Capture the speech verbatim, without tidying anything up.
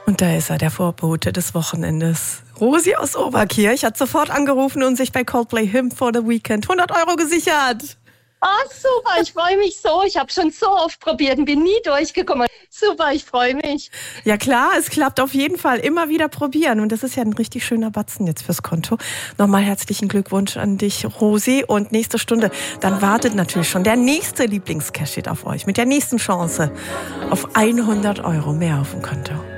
Und da ist er, der Vorbote des Wochenendes. Rosi aus Oberkirch hat sofort angerufen und sich bei Coldplay Hymn for the Weekend hundert Euro gesichert. Ah, super, ich freue mich so. Ich habe schon so oft probiert und bin nie durchgekommen. Super, ich freue mich. Ja klar, es klappt auf jeden Fall. Immer wieder probieren. Und das ist ja ein richtig schöner Batzen jetzt fürs Konto. Nochmal herzlichen Glückwunsch an dich, Rosi. Und nächste Stunde, dann wartet natürlich schon der nächste Lieblingscash auf euch. Mit der nächsten Chance auf hundert Euro mehr auf dem Konto.